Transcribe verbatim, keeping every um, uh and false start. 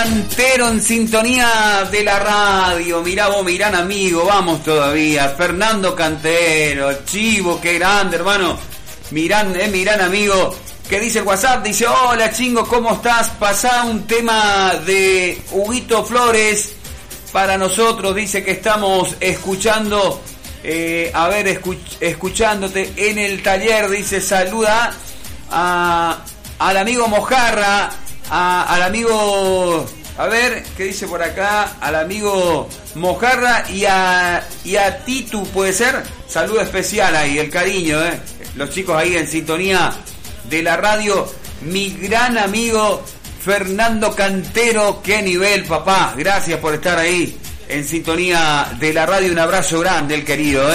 Cantero en sintonía de la radio. Mirá vos, Mirán amigo, vamos todavía. Fernando Cantero, Chivo, qué grande, hermano. Mirán, eh, Mirán amigo. ¿Qué dice el WhatsApp? Dice, hola Chingo, ¿cómo estás? Pasá un tema de Huguito Flores para nosotros. Dice que estamos escuchando, eh, a ver, escuch- escuchándote en el taller. Dice, saluda a, al amigo Mojarra. A, al amigo, a ver, ¿qué dice por acá? Al amigo Mojarra y a, y a Titu, ¿puede ser? Saludo especial ahí, el cariño, ¿eh? Los chicos ahí en sintonía de la radio. Mi gran amigo Fernando Cantero, qué nivel, papá. Gracias por estar ahí en sintonía de la radio. Un abrazo grande, el querido, ¿eh?